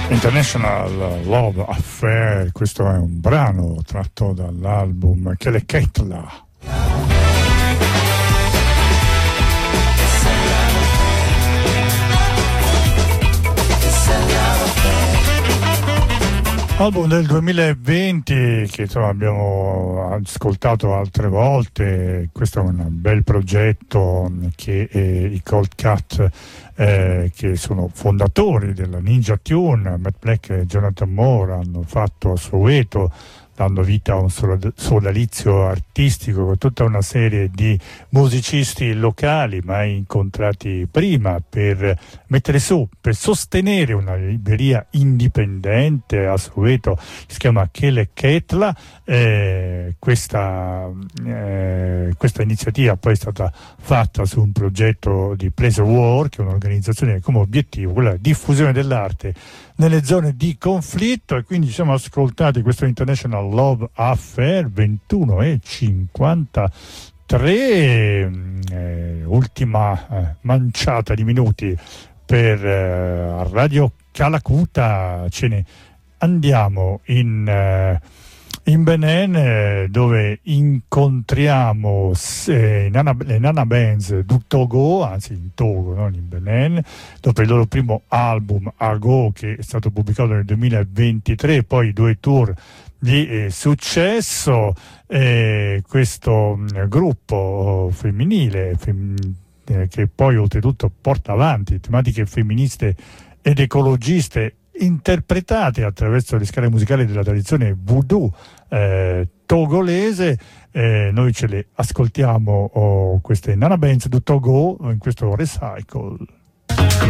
International Love Affair, questo è un brano tratto dall'album Keleketla. Album del 2020 che insomma, abbiamo ascoltato altre volte. Questo è un bel progetto che i Cold Cut, che sono fondatori della Ninja Tune, Matt Black e Jonathan Moore, hanno fatto a Soweto, dando vita a un sodalizio artistico con tutta una serie di musicisti locali mai incontrati prima, per mettere su, per sostenere una libreria indipendente a Soweto, si chiama Keleketla. Questa iniziativa poi è stata fatta su un progetto di Pleasure War, che è un'organizzazione che ha come obiettivo quella diffusione dell'arte nelle zone di conflitto, e quindi ci siamo ascoltati questo International Love Affair 21:53, ultima manciata di minuti per Radio Calacuta. Ce ne andiamo in Benin, dove incontriamo le Nana Bands du Togo, anzi in Togo, non in Benin, dopo il loro primo album Ago, che è stato pubblicato nel 2023, poi 2 tour di successo. Questo gruppo femminile che poi oltretutto porta avanti tematiche femministe ed ecologiste interpretate attraverso le scale musicali della tradizione voodoo togolese. Noi ce le ascoltiamo, queste Nana Bands du Togo, in questo Recycle.